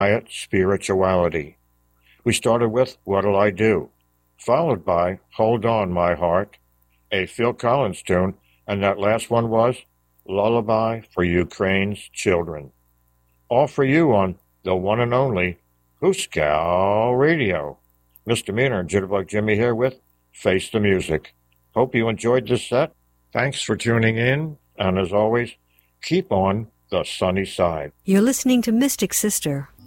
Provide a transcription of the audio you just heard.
quiet spirituality. We started with What'll I Do, followed by Hold On My Heart, a Phil Collins tune, and that last one was Lullaby for Ukraine's Children. All for you on the one and only Hooskow Radio. Misdemeanor and Jitterbug Jimmy here with Face the Music. Hope you enjoyed this set. Thanks for tuning in, and as always, keep on the sunny side. You're listening to Mystic Sister